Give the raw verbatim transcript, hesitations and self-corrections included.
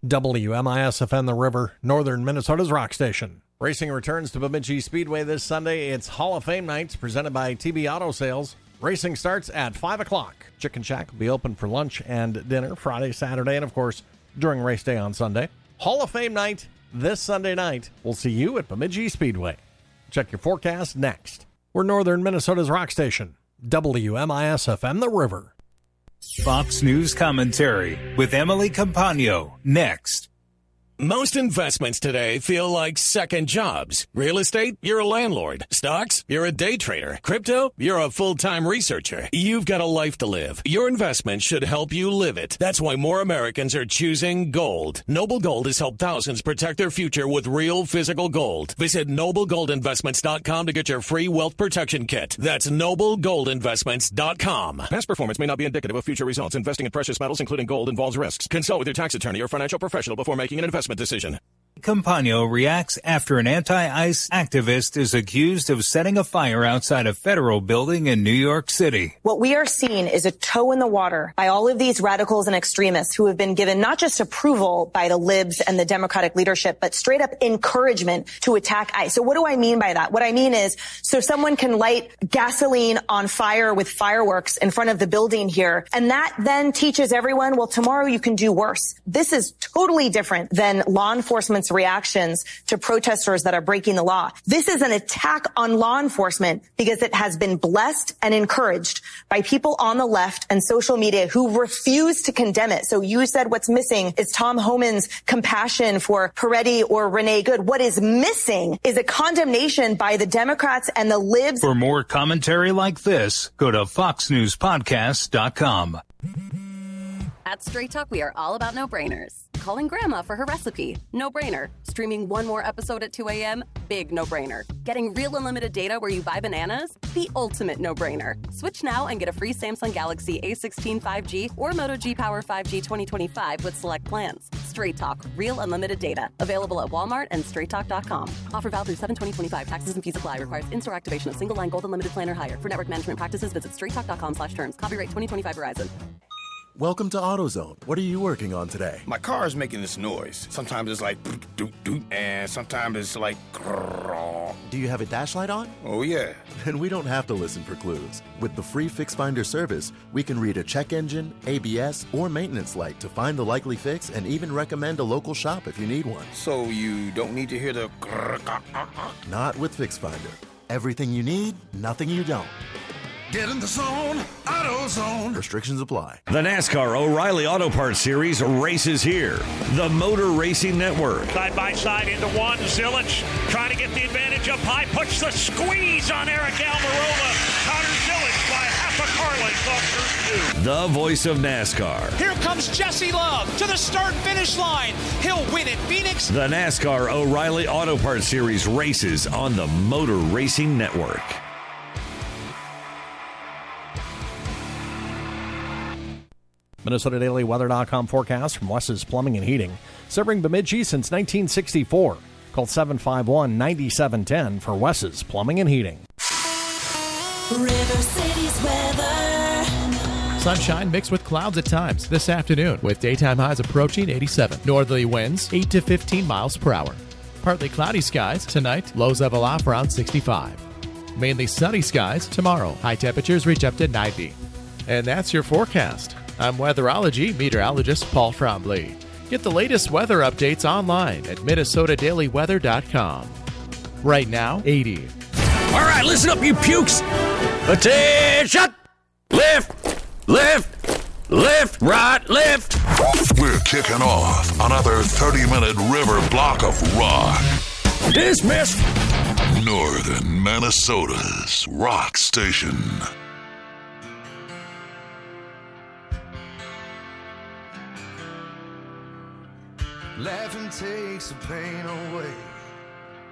W M I S F M The River, Northern Minnesota's rock station. Racing returns to Bemidji Speedway this Sunday. It's Hall of Fame nights presented by T B Auto Sales. Racing starts at five o'clock. Chicken Shack will be open for lunch and dinner Friday, Saturday, and of course, during race day on Sunday. Hall of Fame night this Sunday night. We'll see you at Bemidji Speedway. Check your forecast next. We're Northern Minnesota's rock station. W M I S F M The River. Fox News Commentary with Emily Campagno, next. Most investments today feel like second jobs. Real estate, you're a landlord. Stocks, you're a day trader. Crypto, you're a full-time researcher. You've got a life to live. Your investment should help you live it. That's why more Americans are choosing gold. Noble Gold has helped thousands protect their future with real physical gold. Visit noble gold investments dot com to get your free wealth protection kit. That's noble gold investments dot com. Past performance may not be indicative of future results. Investing in precious metals, including gold, involves risks. Consult with your tax attorney or financial professional before making an investment decision. Campagno reacts after an anti-ICE activist is accused of setting a fire outside a federal building in New York City. What we are seeing is a toe in the water by all of these radicals and extremists who have been given not just approval by the libs and the Democratic leadership, but straight up encouragement to attack ICE. So what do I mean by that? What I mean is, so someone can light gasoline on fire with fireworks in front of the building here, and that then teaches everyone, well, tomorrow you can do worse. This is totally different than law enforcement's reactions to protesters that are breaking the law. This is an attack on law enforcement because it has been blessed and encouraged by people on the left and social media who refuse to condemn it. So you said what's missing is Tom Homan's compassion for Peretti or Renee Good. What is missing is a condemnation by the Democrats and the libs. For more commentary like this, go to fox news podcast dot com. At Straight Talk, we are all about no-brainers. Calling Grandma for her recipe, no-brainer. Streaming one more episode at two a.m., big no-brainer. Getting real unlimited data where you buy bananas, the ultimate no-brainer. Switch now and get a free Samsung Galaxy A sixteen five G or Moto G Power five G twenty twenty-five with select plans. Straight Talk, real unlimited data. Available at Walmart and straight talk dot com. Offer valid through seven twenty twenty-five. Taxes and fees apply. Requires in-store activation of single line gold unlimited plan or higher. For network management practices, visit straight talk dot com slash terms. Copyright twenty twenty-five Verizon. Welcome to AutoZone. What are you working on today? My car is making this noise. Sometimes it's like doot doot doot, and sometimes it's like grrr. Do you have a dash light on? Oh yeah. Then we don't have to listen for clues. With the free Fix Finder service, we can read a check engine, A B S, or maintenance light to find the likely fix and even recommend a local shop if you need one. So you don't need to hear the grrr, ah, ah, ah. Not with Fix Finder. Everything you need, nothing you don't. Get in the zone, AutoZone. Restrictions apply. The NASCAR O'Reilly Auto Parts Series races here. The Motor Racing Network. Side by side into one. Zilich trying to get the advantage up high. Puts the squeeze on Eric Almirola. Connor Zilich by half a car length off turn two. The voice of NASCAR. Here comes Jesse Love to the start-finish line. He'll win at Phoenix. The NASCAR O'Reilly Auto Parts Series races on the Motor Racing Network. Minnesota Daily Weather dot com forecast from Wes's Plumbing and Heating. Serving Bemidji since nineteen sixty-four. Call seven five one, nine seven one zero for Wes's Plumbing and Heating. River City's weather. Sunshine mixed with clouds at times this afternoon with daytime highs approaching eighty-seven. Northerly winds eight to fifteen miles per hour. Partly cloudy skies tonight, lows level off around sixty-five. Mainly sunny skies tomorrow. High temperatures reach up to ninety. And that's your forecast. I'm weatherology meteorologist Paul Trombley. Get the latest weather updates online at Minnesota Daily Weather dot com. Right now, eighty. All right, listen up, you pukes. Attention! Lift, lift, lift, right, lift. We're kicking off another thirty-minute river block of rock. Dismiss. Northern Minnesota's rock station. Laughing takes the pain away.